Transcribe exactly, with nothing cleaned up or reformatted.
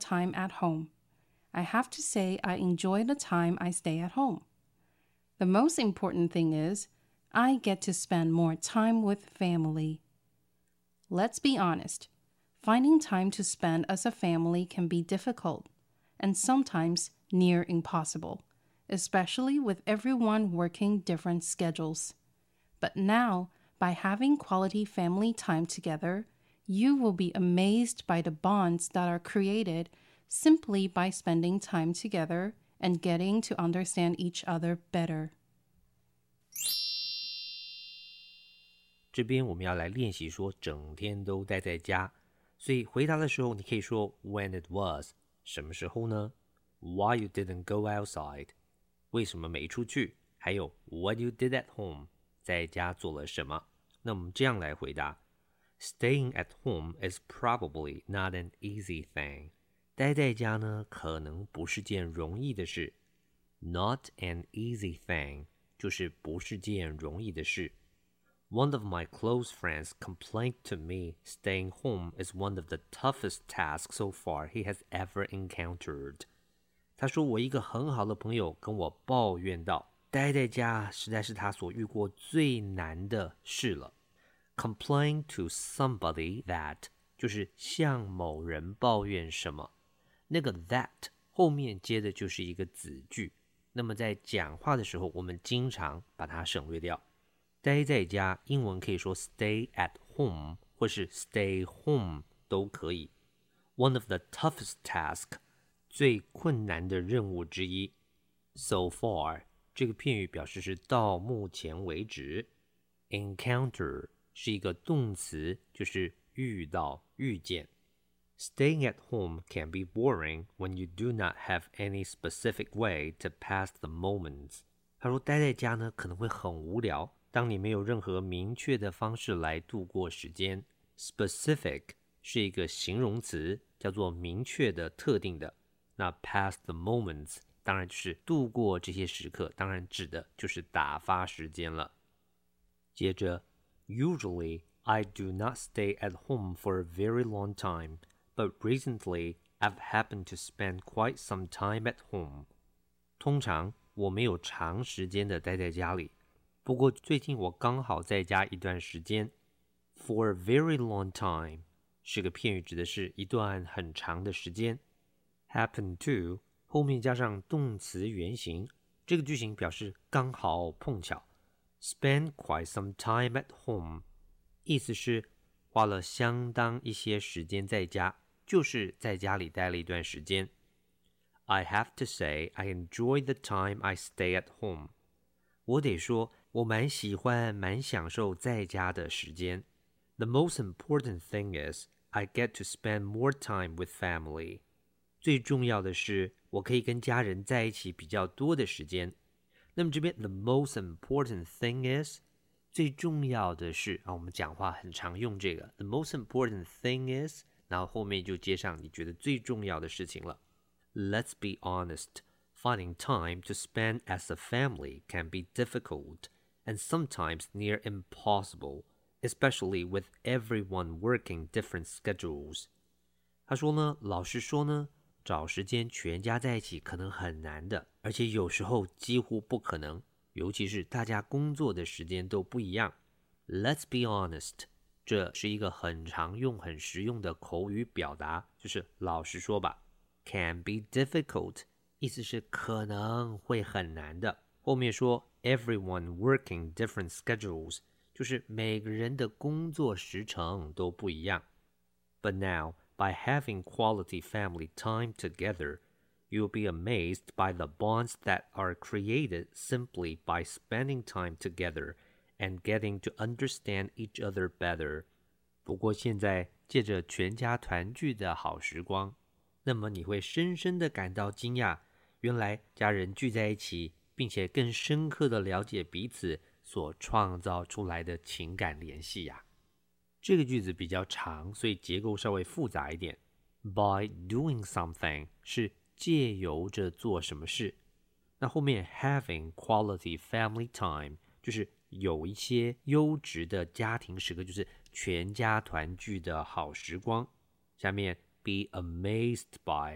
time at home. I have to say I enjoy the time I stay at home. The most important thing is I get to spend more time with family. Let's be honest. Finding time to spend as a family can be difficult and sometimes near impossible, especially with everyone working different schedules. But now, by having quality family time together, you will be amazed by the bonds that are created simply by spending time together and getting to understand each other better. 这边我们要来练习说整天都待在家，所以回答的时候你可以说 when it was， 什么时候呢？ Why you didn't go outside， 为什么没出去？还有 what you did at home， 在家做了什么？那我们这样来回答 Staying at home is probably not an easy thing. 待在家呢，可能不是件容易的事。Not an easy thing 就是不是件容易的事。One of my close friends complained to me staying home is one of the toughest tasks so far he has ever encountered. 他说我一个很好的朋友跟我抱怨到，待在家实在是他所遇过最难的事了。Complain to somebody that 就是向某人抱怨什么，那个 that 后面接的就是一个子句，那么在讲话的时候我们经常把它省略掉。待在家英文可以说 stay at home 或是 stay home 都可以。One of the toughest tasks 最困难的任务之一。 So far 这个片语表示是到目前为止。 Encounter 是一个动词，就是遇到遇见。 Staying at home can be boring when you do not have any specific way to pass the moments. 他说待在家呢可能会很无聊，当你没有任何明确的方式来度过时间。 Specific 是一个形容词，叫做明确的、特定的。那 pass the moments 当然就是度过这些时刻，当然指的就是打发时间了。接着 Usually I do not stay at home for a very long time, but recently I've happened to spend quite some time at home. 通常我没有长时间的待在家里，不过最近我刚好在家一段时间。 For a very long time 是个片语，指的是一段很长的时间。 Happen to 后面加上动词原形，这个句型表示刚好碰巧。 Spend quite some time at home 意思是花了相当一些时间在家，就是在家里待了一段时间。 I have to say I enjoy the time I stay at home. 我得说我蛮喜欢蛮享受在家的时间。 The most important thing is I get to spend more time with family. 最重要的是我可以跟家人在一起比较多的时间。那么这边 the most important thing is 最重要的是啊，我们讲话很常用这个 the most important thing is， 然后后面就接上你觉得最重要的事情了。 Let's be honest, finding time to spend as a family can be difficult and sometimes near impossible, especially with everyone working different schedules. 他说呢，老实说呢，找时间全家在一起可能很难的，而且有时候几乎不可能，尤其是大家工作的时间都不一样。 Let's be honest 这是一个很常用很实用的口语表达，就是老实说吧。 Can be difficult 意思是可能会很难的，后面说 everyone working different schedules 就是每个人的工作时程都不一样。 But now by having quality family time together, you'll be amazed by the bonds that are created simply by spending time together and getting to understand each other better. 不过现在借着全家团聚的好时光，那么你会深深地感到惊讶，原来家人聚在一起，并且更深刻地了解彼此所创造出来的情感联系呀。这个句子比较长，所以结构稍微复杂一点。 By doing something 是借由着做什么事，那后面 having quality family time 就是有一些优质的家庭时刻，就是全家团聚的好时光。下面 be amazed by